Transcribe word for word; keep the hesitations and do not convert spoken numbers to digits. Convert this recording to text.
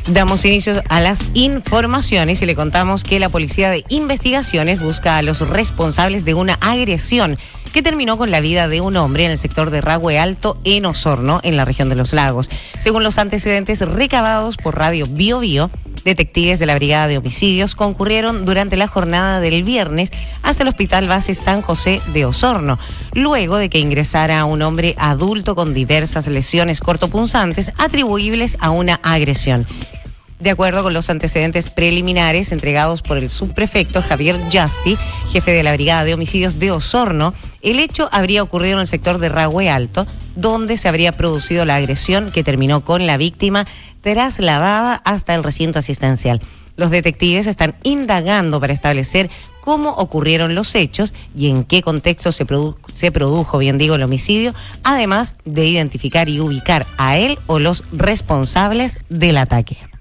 Damos inicio a las informaciones y le contamos que la Policía de Investigaciones busca a los responsables de una agresión que terminó con la vida de un hombre en el sector de Rahue Alto, en Osorno, en la región de Los Lagos. Según los antecedentes recabados por Radio Bio Bio, detectives de la Brigada de Homicidios concurrieron durante la jornada del viernes hasta el Hospital Base San José de Osorno, luego de que ingresara un hombre adulto con diversas lesiones cortopunzantes atribuibles a una agresión. De acuerdo con los antecedentes preliminares entregados por el subprefecto Javier Justi, jefe de la Brigada de Homicidios de Osorno, el hecho habría ocurrido en el sector de Rahue Alto, donde se habría producido la agresión que terminó con la víctima trasladada hasta el recinto asistencial. Los detectives están indagando para establecer cómo ocurrieron los hechos y en qué contexto se, produ- se produjo, bien digo, el homicidio, además de identificar y ubicar a él o los responsables del ataque.